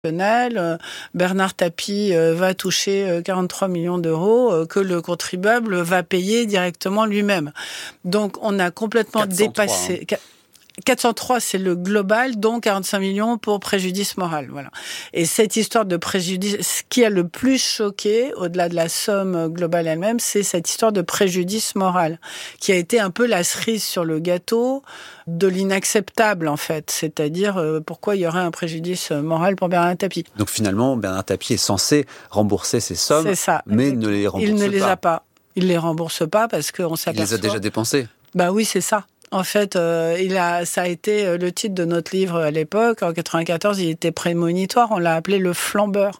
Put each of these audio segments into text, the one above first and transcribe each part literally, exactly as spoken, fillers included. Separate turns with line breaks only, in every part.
Bernard Tapie va toucher quarante-trois millions d'euros que le contribuable va payer directement lui-même. Donc on a complètement
quatre cent trois,
dépassé...
Hein.
quatre cent trois, c'est le global, dont quarante-cinq millions pour préjudice moral. Voilà. Et cette histoire de préjudice, ce qui a le plus choqué, au-delà de la somme globale elle-même, c'est cette histoire de préjudice moral, qui a été un peu la cerise sur le gâteau de l'inacceptable, en fait. C'est-à-dire, euh, pourquoi il y aurait un préjudice moral pour Bernard Tapie.
Donc finalement, Bernard Tapie est censé rembourser ces sommes,
c'est ça,
mais
exactement.
ne les rembourse pas.
Il ne les a pas. Il les rembourse pas parce qu'on s'aperçoit...
Il les a déjà dépensés.
Bah oui, c'est ça. En fait, euh, il a, ça a été le titre de notre livre à l'époque. En quatre-vingt-quatorze, il était prémonitoire. On l'a appelé le flambeur.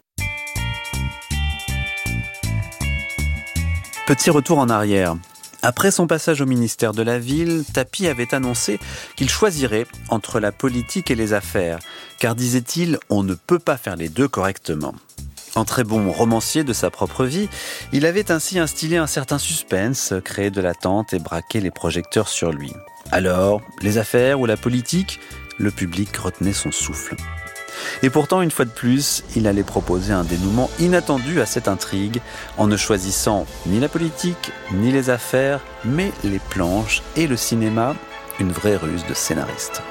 Petit retour en arrière. Après son passage au ministère de la Ville, Tapie avait annoncé qu'il choisirait entre la politique et les affaires. Car, disait-il, on ne peut pas faire les deux correctement. En très bon romancier de sa propre vie, il avait ainsi instillé un certain suspense, créé de l'attente et braqué les projecteurs sur lui. Alors, les affaires ou la politique, le public retenait son souffle. Et pourtant, une fois de plus, il allait proposer un dénouement inattendu à cette intrigue, en ne choisissant ni la politique, ni les affaires, mais les planches et le cinéma, une vraie ruse de scénariste.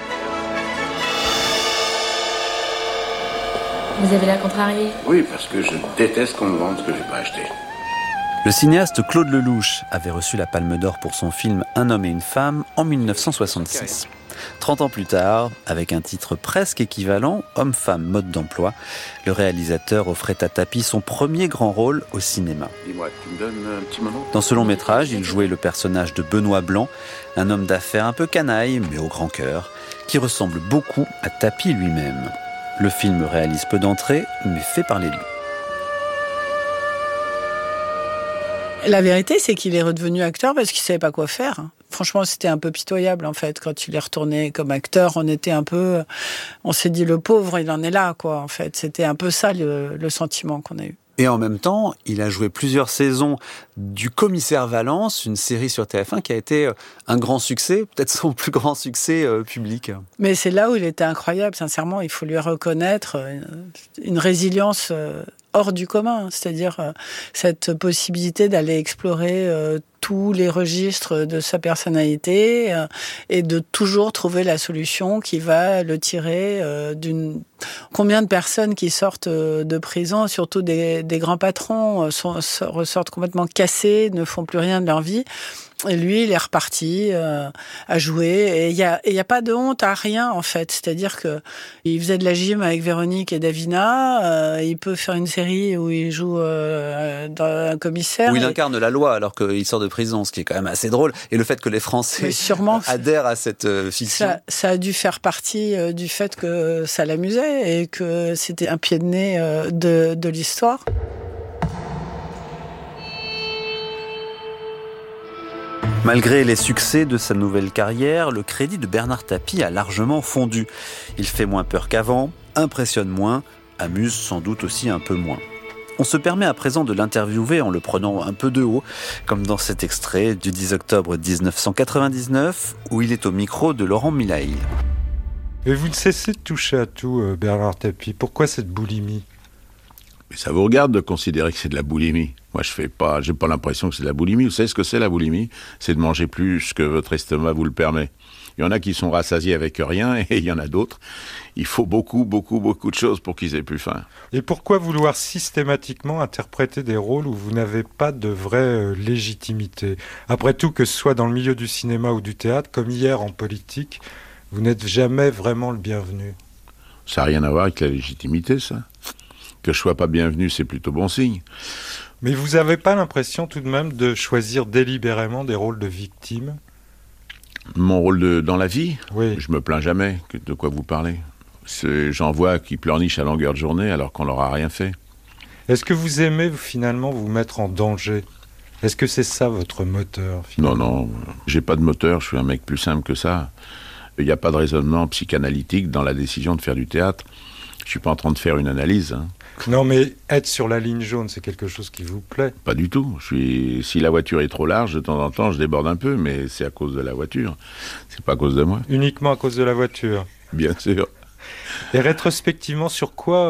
Vous avez l'air contrarié ?
Oui, parce que je déteste qu'on me vende ce que j'ai pas acheté.
Le cinéaste Claude Lelouch avait reçu la Palme d'Or pour son film Un homme et une femme en dix-neuf cent soixante-six. Trente ans plus tard, avec un titre presque équivalent, Homme-femme, mode d'emploi, le réalisateur offrait à Tapie son premier grand rôle au cinéma.
Dis-moi, tu me donnes un petit moment ?
Dans ce long métrage, il jouait le personnage de Benoît Blanc, un homme d'affaires un peu canaille, mais au grand cœur, qui ressemble beaucoup à Tapie lui-même. Le film réalise peu d'entrées, mais fait parler de lui.
La vérité, c'est qu'il est redevenu acteur parce qu'il savait pas quoi faire. Franchement, c'était un peu pitoyable, en fait. Quand il est retourné comme acteur, on était un peu... On s'est dit, le pauvre, il en est là, quoi, en fait. C'était un peu ça, le, le sentiment qu'on a eu.
Et en même temps, il a joué plusieurs saisons du Commissaire Valence, une série sur T F un qui a été un grand succès, peut-être son plus grand succès euh, public.
Mais c'est là où il était incroyable, sincèrement. Il faut lui reconnaître une, une résilience euh, hors du commun. C'est-à-dire euh, cette possibilité d'aller explorer euh, tous les registres de sa personnalité euh, et de toujours trouver la solution qui va le tirer euh, d'une... Combien de personnes qui sortent de prison, surtout des, des grands patrons, sont, ressortent complètement cassés, ne font plus rien de leur vie. Et lui, il est reparti euh, à jouer. Et il y a, il y a pas de honte à rien, en fait. C'est-à-dire que il faisait de la gym avec Véronique et Davina. Euh, il peut faire une série où il joue euh, dans un commissaire.
Où il
et...
incarne la loi alors qu'il sort de prison, ce qui est quand même assez drôle. Et le fait que les Français
sûrement,
adhèrent à cette euh, fiction.
Ça, ça a dû faire partie euh, du fait que ça l'amusait et que c'était un pied de nez euh, de, de l'histoire.
Malgré les succès de sa nouvelle carrière, le crédit de Bernard Tapie a largement fondu. Il fait moins peur qu'avant, impressionne moins, amuse sans doute aussi un peu moins. On se permet à présent de l'interviewer en le prenant un peu de haut, comme dans cet extrait du dix octobre dix-neuf cent quatre-vingt-dix-neuf, où il est au micro de Laurent Milail.
Et vous ne cessez de toucher à tout, Bernard Tapie. Pourquoi cette boulimie ?
Mais ça vous regarde de considérer que c'est de la boulimie. Moi, je fais pas, j'ai pas l'impression que c'est de la boulimie. Vous savez ce que c'est la boulimie ? C'est de manger plus que votre estomac vous le permet. Il y en a qui sont rassasiés avec rien et il y en a d'autres. Il faut beaucoup, beaucoup, beaucoup de choses pour qu'ils aient plus faim.
Et pourquoi vouloir systématiquement interpréter des rôles où vous n'avez pas de vraie légitimité ? Après tout, que ce soit dans le milieu du cinéma ou du théâtre, comme hier en politique, vous n'êtes jamais vraiment le bienvenu.
Ça n'a rien à voir avec la légitimité, ça. Que je sois pas bienvenu, c'est plutôt bon signe.
Mais vous n'avez pas l'impression tout de même de choisir délibérément des rôles de victime ?
Mon rôle de, dans la vie ?
Oui.
Je me plains jamais. De quoi vous parlez ? C'est, j'en vois qui pleurnichent à longueur de journée alors qu'on leur a rien fait.
Est-ce que vous aimez finalement vous mettre en danger ? Est-ce que c'est ça votre moteur finalement ?
Non, non, j'ai pas de moteur, je suis un mec plus simple que ça. Il n'y a pas de raisonnement psychanalytique dans la décision de faire du théâtre. Je suis pas en train de faire une analyse. Hein.
Non, mais être sur la ligne jaune, c'est quelque chose qui vous plaît ?
Pas du tout. Je suis... Si la voiture est trop large, de temps en temps, je déborde un peu, mais c'est à cause de la voiture. C'est pas à cause de moi.
Uniquement à cause de la voiture ?
Bien sûr.
Et rétrospectivement, sur quoi